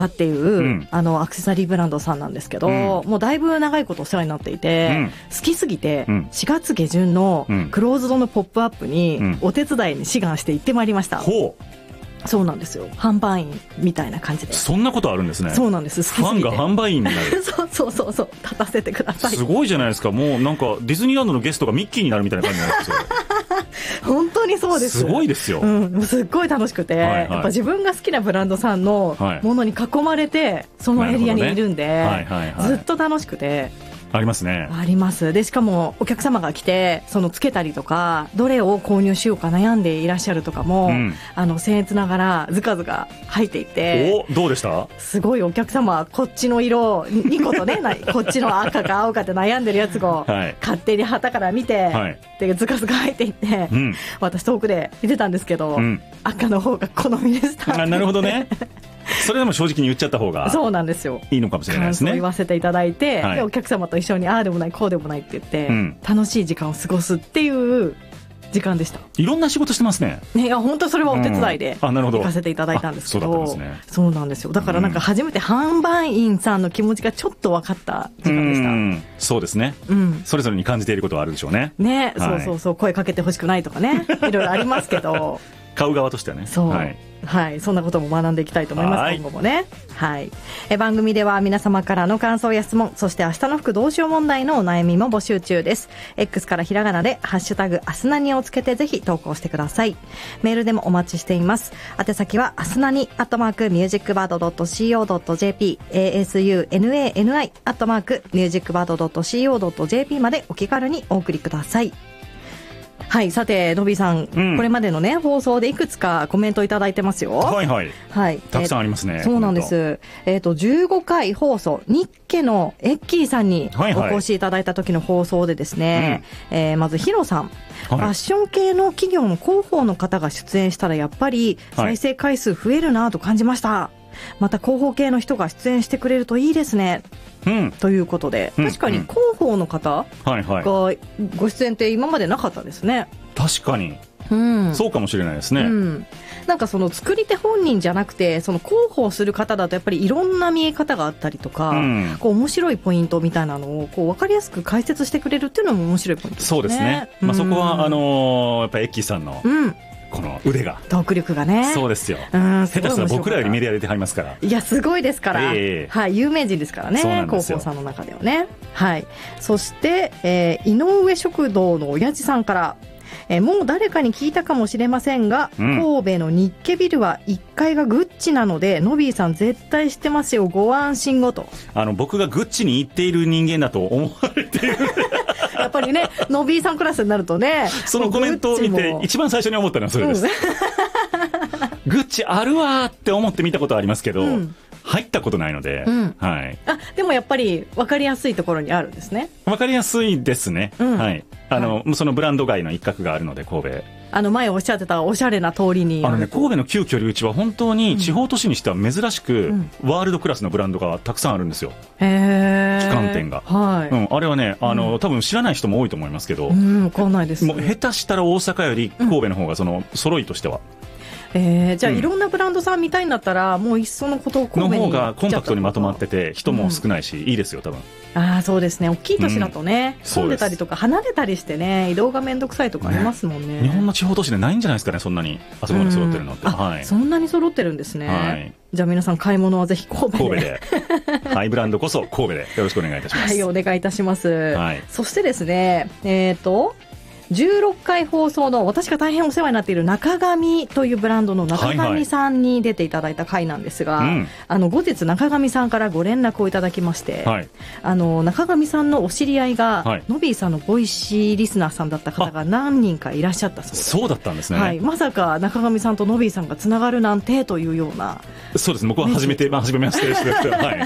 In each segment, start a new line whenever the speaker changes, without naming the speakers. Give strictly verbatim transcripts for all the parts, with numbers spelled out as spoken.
っていう、うん、あのアクセサリーブランドさんなんですけど、うん、もうだいぶ長いことお世話になっていて、うん、好きすぎて、うん、しがつ下旬のクローズドのポップアップにお手伝いに志願して行ってまいりました、うん、ほうそうなんですよ。販売員みたいな感じで。
そんなことあるんですね。
そうなんです。好きすぎて
ファンが販売員になる
そうそうそうそう、立たせてください。
すごいじゃないですか。もうなんかディズニーランドのゲストがミッキーになるみたいな感じなんですよ
本当にそうです。
すごいですよ、
うん、すっごい楽しくて、はいはい、やっぱ自分が好きなブランドさんのものに囲まれてそのエリアにいるんで、ねはいはいはい、ずっと楽しくて。
ありますね。
あります。でしかもお客様が来てそのつけたりとかどれを購入しようか悩んでいらっしゃるとかも、うん、あの僭越ながらずかずか入っていて、
おどうでした？す
ごいお客様こっちの色にことねこっちの赤か青かって悩んでるやつを、はい、勝手に旗から見て、はい、でずかずか入っていって、うん、私遠くで見てたんですけど、うん、赤の方が好みでした。
あ、なるほどねそれでも正直に言っちゃった方が
そうなんですよ。
いいのかもしれないですね。
感想を言わせていただいて、はい、でお客様と一緒にああでもないこうでもないって言って、うん、楽しい時間を過ごすっていう時間でした。
いろんな仕事してますね。
ね、いや本当それはお手伝いで行かせていただいたんですけど、うん、
そうだったんですね。
そうなんですよ。だからなんか初めて販売員さんの気持ちがちょっと分かった時間でした。うん、
そうですね、うん、それぞれに感じていることはあるでしょうね。
ね、はい、そうそうそう、声かけてほしくないとかねいろいろありますけど
買う側としてはね。
そう、
はい
はい、そんなことも学んでいきたいと思います。今後もね、はい、え番組では皆様からの感想や質問、そして明日の服どうしよう問題のお悩みも募集中です。 X からひらがなでハッシュタグアスナニをつけてぜひ投稿してください。メールでもお待ちしています。宛先はアスナニアットマークミュージックバードドットシーオードットジェーピー アスナアットマークミュージックバードドットシーオードットジェーピー までお気軽にお送りください。はい、さてのびさん、うん、これまでのね放送でいくつかコメントいただいてますよ。
はいはい、はい、たくさんありますね。
そうなんです。えっとじゅうごかい放送日家のエッキーさんにお越しいただいた時の放送でですね、はいはい、えー、まずヒロさん、はい、ファッション系の企業の広報の方が出演したらやっぱり再生回数増えるなと感じました、はい、また広報系の人が出演してくれるといいですね、うん、ということで、確かに広報の方がご出演って今までなかったですね。
確かに、うん、そうかもしれないですね、うん、
なんかその作り手本人じゃなくてその広報する方だとやっぱりいろんな見え方があったりとか、うん、こう面白いポイントみたいなのをこう分かりやすく解説してくれるっていうのも面白いポイントですね。
そうですね、うん、まあ、そこはあのー、やっぱエッキーさんの、うん、この腕が
トーク力がね。
そうですよ、うん、下手したら僕らよりメディア出てはりますから。
いやすごいですから、
えー
はい、有名人ですからね、広報さんの中ではね、はい、そして、えー、井上食堂の親父さんから、えー、もう誰かに聞いたかもしれませんが、うん、神戸の日系ビルはいっかいがグッチなのでノビーさん絶対知ってますよ、ご安心をと。
あの僕がグッチに行っている人間だと思われている
やっぱりねノビーさんクラスになるとね、
そのコメントを見て一番最初に思ったのはそれです、うん、グッチあるわって思って見たことはありますけど、うん、入ったことないので、うん、はい、
あでもやっぱり分かりやすいところにあるんですね。
分かりやすいですね、うん、はい、あの、はい、そのブランド街の一角があるので神戸、
あの前おっしゃってたおしゃれな通りに
あの、ね、神戸の旧居留地は本当に地方都市にしては珍しく、うん、ワールドクラスのブランドがたくさんあるんですよ、へー、旗艦店が、はい、うん、あれはねあの、うん、多分知らない人も多いと思いますけど、うん、分かんないです。もう下手したら大阪より神戸の方がその揃いとしては、
えー、じゃあ、うん、いろんなブランドさん見たいんだったらもういっそのことを神戸に
の方がコンパクトにまとまってて人も少ないし、うん、いいですよ多分。
ああそうですね、大きい都市だとね、うん、混んでたりとか離れたりしてね移動がめんどくさいとかありますもんね。
ね、日本の地方都市でないんじゃないですかね、そんなにあそこまで揃ってるのって、うん、はい、
そんなに揃ってるんですね、はい、じゃあ皆さん買い物はぜひ神戸で
神戸でハイブランドこそ神戸でよろしくお願いいたします。
はい、お願いいたします、はい、そしてですね、えーとじゅうろっかい放送の私が大変お世話になっている中上というブランドの中上さんに出ていただいた回なんですが、はいはい、あの後日中上さんからご連絡をいただきまして、はい、あの中上さんのお知り合いが、はい、ノビーさんのボイシーリスナーさんだった方が何人かいらっしゃったそうです。
そうだったんですね、
はい、まさか中上さんとノビーさんがつながるなんてというような。
そうですね、僕は初めて、まあ、初めましてです、はい、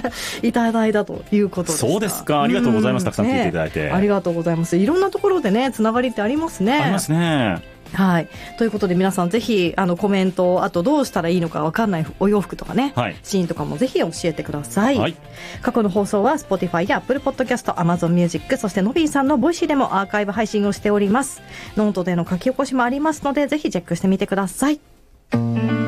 いただいたということでした。
そうですか、ありがとうございます、たくさん聞いていただいて、
ね、ありがとうございます。いろんなところでねつながりってありますね。
ありますね。
はい、ということで皆さんぜひあのコメント、あとどうしたらいいのか分かんないお洋服とかね、はい、シーンとかもぜひ教えてください、はい、過去の放送は Spotify や Apple Podcast、Amazon Music、 そしてのびーさんのボイシーでもアーカイブ配信をしております。ノートでの書き起こしもありますのでぜひチェックしてみてください。